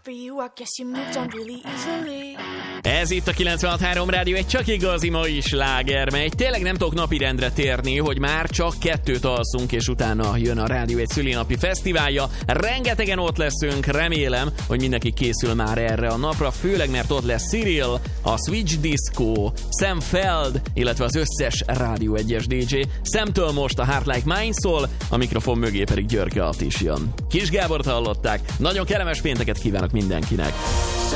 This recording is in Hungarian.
for you, I guess you moved on really easily. Ez itt a 96.3 Rádió, egy csak igazi mai sláger, mely tényleg nem tudok napirendre térni, hogy már csak 2 alszunk, és utána jön a Rádió egy szülinapi fesztiválja. Rengetegen ott leszünk, remélem, hogy mindenki készül már erre a napra, főleg mert ott lesz Cyril, a Switch Disco, Sam Feld, illetve az összes Rádió 1-es DJ. Samtől most a Heart Like Mine szól, a mikrofon mögé pedig Györke Attis jön. Kis Gábort hallották, nagyon kellemes pénteket kívánok mindenkinek!